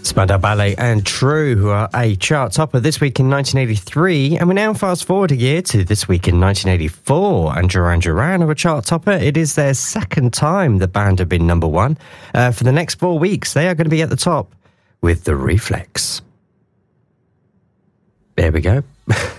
Spandau Ballet and True, who are a chart topper this week in 1983. And we now fast forward a year to this week in 1984. And Duran Duran are a chart topper. It is their second time the band have been number one. For the next 4 weeks, they are going to be at the top with The Reflex. There we go.